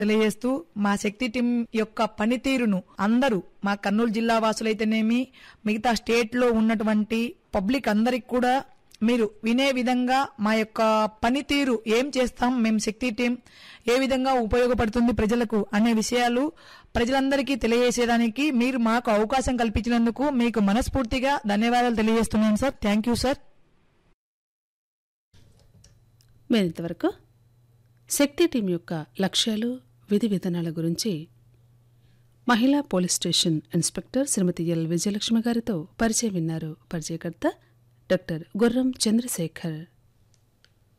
తెలియజేస్తూ మా శక్తి టీం యొక్క పనితీరును అందరూ మా కర్నూలు జిల్లా వాసులైతేనేమి మిగతా స్టేట్ లో ఉన్నటువంటి పబ్లిక్ అందరికి కూడా మీరు వినే విధంగా మా యొక్క పనితీరు ఏం చేస్తాం, మేము శక్తి టీం ఏ విధంగా ఉపయోగపడుతుంది ప్రజలకు అనే విషయాలు ప్రజలందరికీ తెలియజేసేదానికి మీరు మాకు అవకాశం కల్పించినందుకు మీకు మనస్ఫూర్తిగా ధన్యవాదాలు తెలియజేస్తున్నాను సార్. Thank you sir. ఇంతవరకు శక్తి టీం యొక్క లక్ష్యాలు విధి విధానాల గురించి మహిళా పోలీస్ స్టేషన్ ఇన్స్పెక్టర్ శ్రీమతి ఎల్ విజయలక్ష్మి గారితో పరిచయం విన్నారు. పరిచయకర్త డాక్టర్ గుర్రం చంద్రశేఖర్.